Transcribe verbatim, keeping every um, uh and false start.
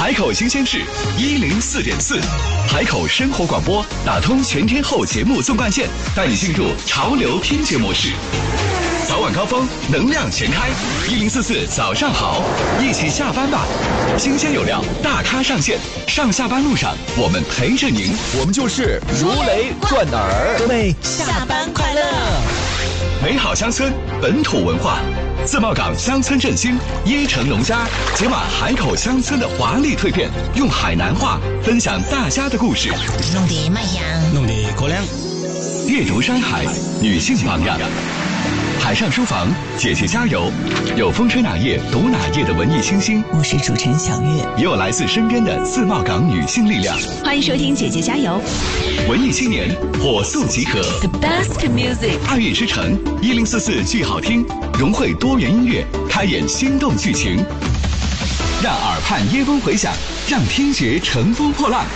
海口新鲜事一零四点四，海口生活广播打通全天候节目纵贯线，带你进入潮流听觉模式。早晚高峰，能量全开，一零四四早上好，一起下班吧。新鲜有料，大咖上线，上下班路上我们陪着您， 我们就是如雷贯耳。 各位下班快乐！ 美好乡村，本土文化。自贸港乡村振兴，椰城农家解码海口乡村的华丽蜕变，用海南话分享大家的故事。 弄得麦香， 弄得高粱。 阅读山海，女性榜样。海上书房，姐姐加油！有风吹哪页读哪页的文艺清新， 我是主持人小月， 也有来自身边的自贸港女性力量。 欢迎收听姐姐加油！ 文艺青年火速集合 ，The best music， 爱乐之城一零四四剧好听，融汇多元音乐，开演心动剧情，让耳畔耶风回响，让听觉乘风破浪。